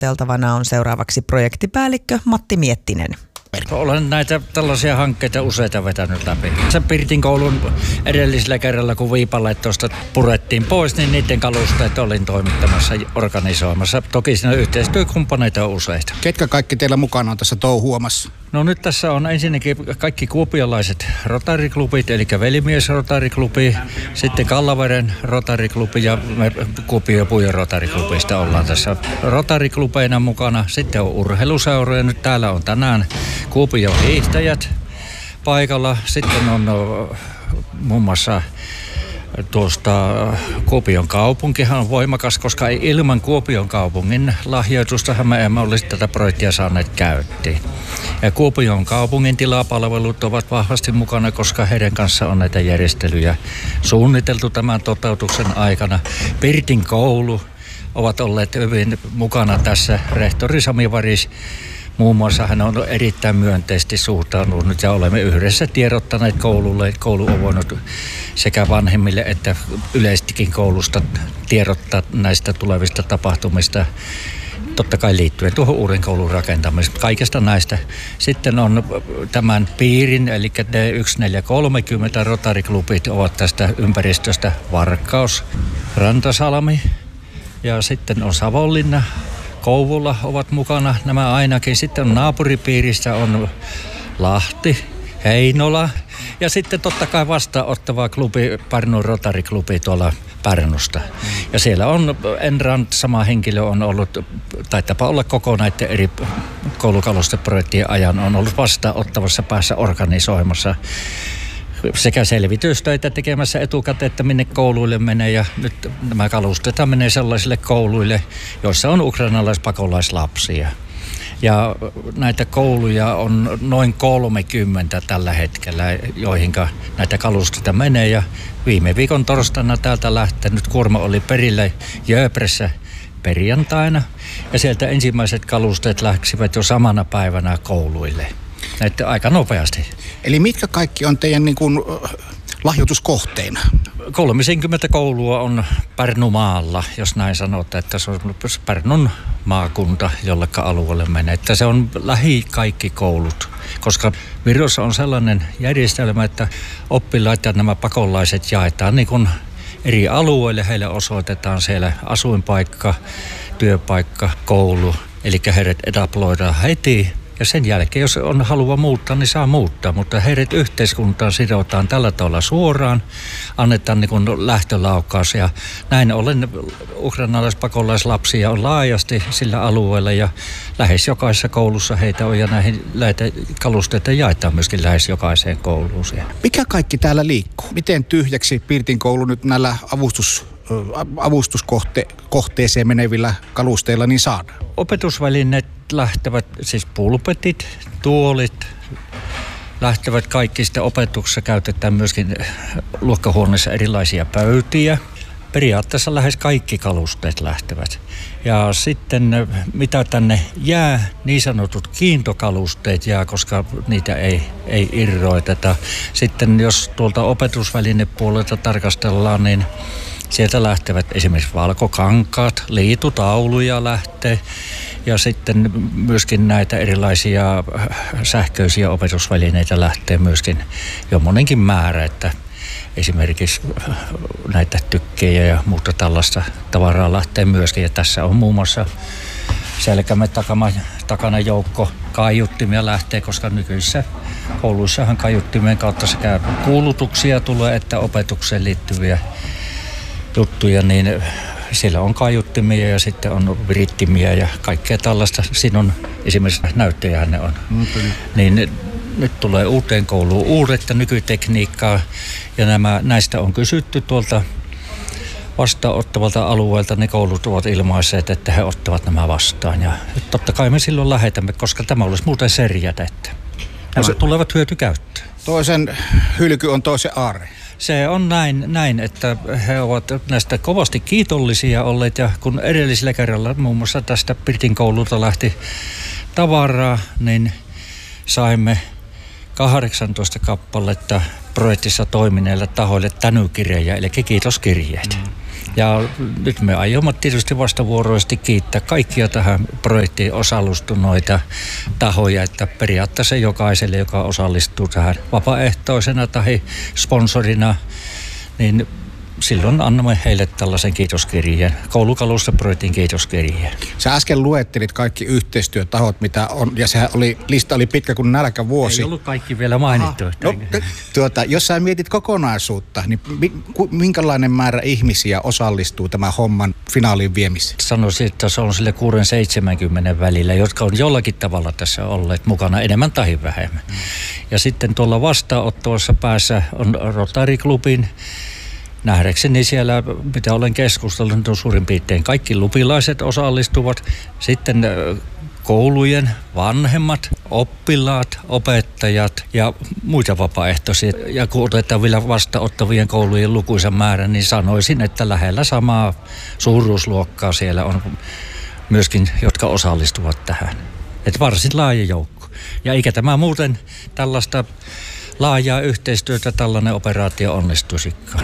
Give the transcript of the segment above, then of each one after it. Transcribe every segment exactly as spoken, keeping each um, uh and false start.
Haastateltavana on seuraavaksi projektipäällikkö Matti Miettinen. Olen näitä tällaisia hankkeita useita vetänyt läpi. Se Pirtin koulun edellisellä kerralla, kun viipaleet tuosta purettiin pois, niin niiden kalusteet olin toimittamassa, organisoimassa. Toki siinä yhteistyökumppaneita on useita. Ketkä kaikki teillä mukana on tässä touhuamassa? No nyt tässä on ensinnäkin kaikki kuopiolaiset rotariklubit, eli Velimies rotariklubi, sitten Kallaveren rotariklubi ja me Kuopio ja Puijon rotariklubista ollaan tässä rotariklubeina mukana. Sitten on urheiluseuroja, nyt täällä on tänään Kuopion hiihtäjät paikalla. Sitten on no, muun muassa tuosta Kuopion kaupunkihan on voimakas, koska ilman Kuopion kaupungin lahjoitustahan me emme olisi tätä projektia saaneet käyttiin. Ja Kuopion kaupungin tilapalvelut ovat vahvasti mukana, koska heidän kanssa on näitä järjestelyjä suunniteltu tämän toteutuksen aikana. Pirtin koulu ovat olleet hyvin mukana tässä. Rehtori Sami Varis muun muassa hän on erittäin myönteisesti suhtautunut ja olemme yhdessä tiedottaneet koululle. Koulu on voinut sekä vanhemmille että yleistikin koulusta tiedottaa näistä tulevista tapahtumista. Totta kai liittyen tuohon uuden koulun rakentamiseen. Kaikesta näistä. Sitten on tämän piirin, eli D yksi neljä kolmekymmentä rotariklubit ovat tästä ympäristöstä Varkaus, Rantasalmi ja sitten on Savonlinna. Kouvola ovat mukana nämä ainakin. Sitten on naapuripiirissä on Lahti, Heinola ja sitten totta kai vastaanottava klubi, Pärnun rotariklubi tuolla Pärnusta. Ja siellä on Enran sama henkilö on ollut, taitapa olla koko näiden eri koulukalusteprojektien ajan, on ollut vastaanottavassa päässä organisoimassa sekä selvitystöitä tekemässä etukäteen, että minne kouluille menee. Ja nyt nämä kalusteita menee sellaisille kouluille, joissa on ukrainalaispakolaислapsia. Ja näitä kouluja on noin kolmekymmentä tällä hetkellä, joihinka näitä kalusteita menee. Ja viime viikon torstaina täältä lähtenyt kuorma oli perille Jööpressä perjantaina. Ja sieltä ensimmäiset kalusteet läksivät jo samana päivänä kouluille. Näitä aika nopeasti. Eli mitkä kaikki on teidän niin kuin lahjoituskohteina? kolmekymmentä koulua on Pärnumaalla, jos näin sanotaan, että se on Pärnun maakunta, jolleka alueelle menee. Että se on lähi kaikki koulut, koska Virossa on sellainen järjestelmä, että oppilaat ja nämä pakolaiset jaetaan niin kuin eri alueille. Heille osoitetaan siellä asuinpaikka, työpaikka, koulu, eli heidät etaploidaan heti. Ja sen jälkeen, jos on halua muuttaa, niin saa muuttaa, mutta heidät yhteiskuntaan sidotaan tällä tavalla suoraan, annetaan niin kuin lähtölaukaus ja näin ollen ukrainalaispakolaислapsia on laajasti sillä alueella ja lähes jokaisessa koulussa heitä on ja näihin näitä kalusteita jaetaan myöskin lähes jokaiseen kouluun siellä. Mikä kaikki täällä liikkuu? Miten tyhjäksi Pirtin koulu nyt näillä avustus avustuskohteeseen menevillä kalusteilla niin saadaan? Opetusvälineet lähtevät, siis pulpetit, tuolit, lähtevät kaikki sitten opetuksessa. Käytetään myöskin luokkahuoneessa erilaisia pöytiä. Periaatteessa lähes kaikki kalusteet lähtevät. Ja sitten mitä tänne jää, niin sanotut kiintokalusteet jää, koska niitä ei, ei irroiteta. Sitten jos tuolta opetusvälinepuolelta tarkastellaan, niin sieltä lähtevät esimerkiksi valkokankaat, liitutauluja lähtee ja sitten myöskin näitä erilaisia sähköisiä opetusvälineitä lähtee myöskin jo monenkin määrä, että esimerkiksi näitä tykkejä ja muuta tällaista tavaraa lähtee myöskin. Ja tässä on muun muassa selkämme takana, takana joukko kaiuttimia lähtee, koska nykyisissä kouluissahan kaiuttimien kautta sekä kuulutuksia tulee että opetukseen liittyviä juttuja, niin siellä on kaiuttimia ja sitten on virittimiä ja kaikkea tällaista. Siinä on esimerkiksi näyttöjähän ne on. Mm-hmm. Niin nyt tulee uuteen kouluun uudet ja nykytekniikkaa ja nämä, näistä on kysytty tuolta vastaanottavalta alueelta. Ne koulut ovat ilmaisseet, että he ottavat nämä vastaan ja totta kai me silloin lähetämme, koska tämä olisi muuten serjätä, että nämä se tulevat hyötykäyttöön. Toisen hylky on toisen aarre. Se on näin, näin, että he ovat näistä kovasti kiitollisia olleet ja kun edellisellä kerralla muun muassa tästä Pirtin koululta lähti tavaraa, niin saimme kahdeksantoista kappaletta projektissa toimineille tahoille tänykirjeitä, eli kiitoskirjeitä. Mm. Ja nyt me aiomme tietysti vastavuoroisesti kiittää kaikkia tähän projektiin osallistuneita tahoja, että periaatteessa jokaiselle, joka osallistuu tähän vapaaehtoisena tai sponsorina, niin silloin annamme heille tällaisen kiitoskirjeen, koulukalustoprojektin kiitoskirjeen. Sä äsken luettelit kaikki yhteistyötahot, mitä on, ja sehän oli, lista oli pitkä kuin nälkävuosi. Ei ollut kaikki vielä mainittu. No, tuota, jos sä mietit kokonaisuutta, niin minkälainen määrä ihmisiä osallistuu tämän homman finaaliin viemiseen? Sanoisin, että se on sille kuusi seitsemänkymmentä välillä, jotka on jollakin tavalla tässä olleet mukana, enemmän tai vähemmän. Mm. Ja sitten tuolla vastaanottavassa päässä on Rotary Clubin. Nähdäkseni siellä, mitä olen keskustellut, on suurin piirtein kaikki lupilaiset osallistuvat. Sitten koulujen vanhemmat, oppilaat, opettajat ja muita vapaaehtoisia. Ja kun otetaan vielä vastaanottavien koulujen lukuisen määrän, niin sanoisin, että lähellä samaa suuruusluokkaa siellä on myöskin, jotka osallistuvat tähän. Että varsin laaja joukko. Ja eikä tämä muuten tällaista laajaa yhteistyötä tällainen operaatio onnistuisikaan.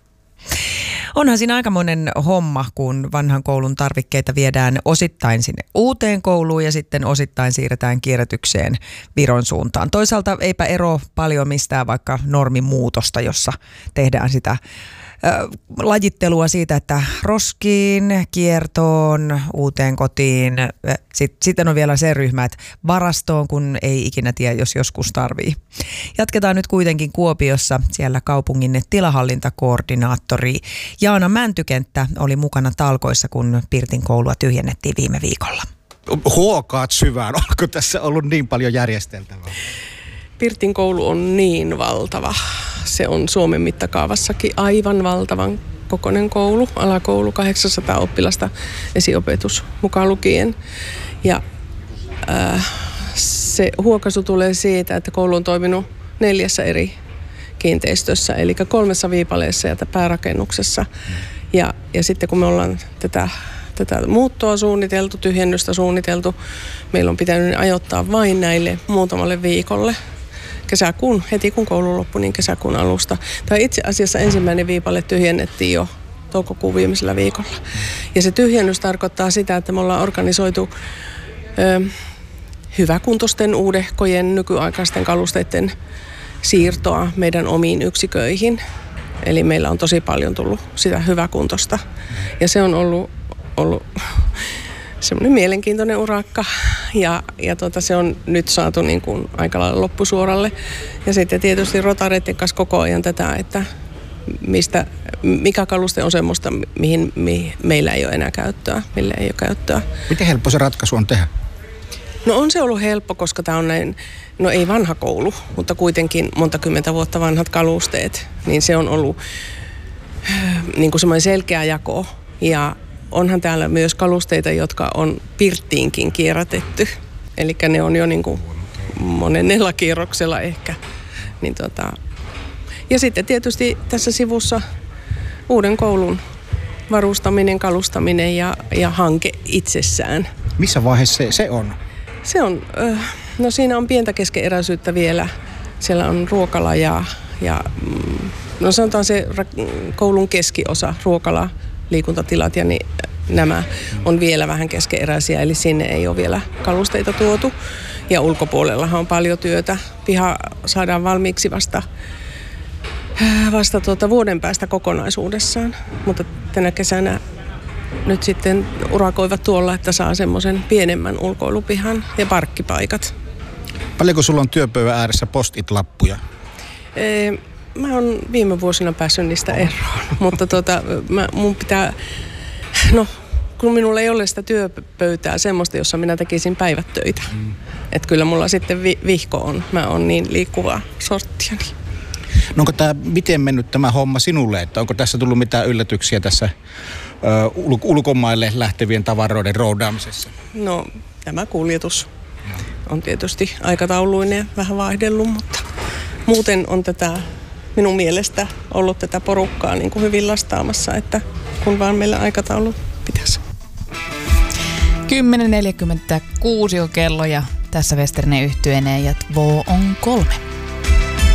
Onhan siinä aikamoinen homma, kun vanhan koulun tarvikkeita viedään osittain sinne uuteen kouluun ja sitten osittain siirretään kierrätykseen Viron suuntaan. Toisaalta eipä ero paljon mistään vaikka normimuutosta, jossa tehdään sitä lajittelua siitä, että roskiin, kiertoon, uuteen kotiin. Sitten on vielä se ryhmä, että varastoon, kun ei ikinä tiedä, jos joskus tarvii. Jatketaan nyt kuitenkin Kuopiossa. Siellä kaupungin tilahallintakoordinaattori Jaana Mäntykenttä oli mukana talkoissa, kun Pirtin koulua tyhjennettiin viime viikolla. Huokaat syvään. Onko tässä ollut niin paljon järjesteltävää? Pirtin koulu on niin valtava. Se on Suomen mittakaavassakin aivan valtavan kokoinen koulu, alakoulu, kahdeksansataa oppilasta, esiopetus mukaan lukien. Ja äh, se huokaisu tulee siitä, että koulu on toiminut neljässä eri kiinteistössä, eli kolmessa viipaleessa ja päärakennuksessa. Ja, ja sitten kun me ollaan tätä, tätä muuttoa suunniteltu, tyhjennystä suunniteltu, meillä on pitänyt ajoittaa vain näille muutamalle viikolle. Kesäkuun, heti kun koulu loppui, niin kesäkuun alusta. Tai itse asiassa ensimmäinen viipale tyhjennettiin jo toukokuun viimeisellä viikolla. Ja se tyhjennys tarkoittaa sitä, että me ollaan organisoitu ö, hyväkuntoisten uudehkojen nykyaikaisten kalusteiden siirtoa meidän omiin yksiköihin. Eli meillä on tosi paljon tullut sitä hyväkuntosta. Ja se on ollut, ollut semmoinen mielenkiintoinen urakka ja, ja tota, se on nyt saatu niin kuin aika lailla loppusuoralle. Ja sitten tietysti rotareiden kanssa koko ajan tätä, että mistä, mikä kaluste on semmoista, mihin, mihin meillä ei ole enää käyttöä, millä ei ole käyttöä. Miten helppo se ratkaisu on tehdä? No on se ollut helppo, koska tämä on näin, no ei vanha koulu, mutta kuitenkin monta kymmentä vuotta vanhat kalusteet, niin se on ollut niin kuin semmoinen selkeä jako. Ja onhan täällä myös kalusteita, jotka on Pirttiinkin kierrätetty. Eli ne on jo niin kuin monennella kierroksella ehkä. Niin tota. Ja sitten tietysti tässä sivussa uuden koulun varustaminen, kalustaminen ja, ja hanke itsessään. Missä vaiheessa se, se on? Se on, no siinä on pientä keskeneräisyyttä vielä. Siellä on ruokala ja, ja no sanotaan se koulun keskiosa, ruokala, liikuntatilat ja niin nämä on vielä vähän keskeneräisiä, eli sinne ei ole vielä kalusteita tuotu. Ja ulkopuolellahan on paljon työtä. Piha saadaan valmiiksi vasta, vasta tuota vuoden päästä kokonaisuudessaan, mutta tänä kesänä nyt sitten urakoivat tuolla, että saa semmoisen pienemmän ulkoilupihan ja parkkipaikat. Paljonko sulla on työpöydän ääressä post-it-lappuja? Ee, mä oon viime vuosina päässyt niistä eroon, mutta tuota, mä, mun pitää, no kun minulla ei ole sitä työpöytää semmoista, jossa minä tekisin päivät töitä. Mm. Että kyllä mulla sitten vi- vihko on, mä oon niin liikkuvaa sorttia. Niin. No onko tämä, miten mennyt tämä homma sinulle, että onko tässä tullut mitään yllätyksiä tässä ö, ul- ulkomaille lähtevien tavaroiden roudaamisessa? No tämä kuljetus on tietysti aikatauluinen vähän vaihdellut, mutta muuten on tätä minun mielestä ollut tätä porukkaa niin kuin hyvin lastaamassa, että kun vaan meillä aikataulu pitäisi. kymmenen neljäkymmentäkuusi on kello ja tässä Westerinen yhtyeeneen ja Två on kolme.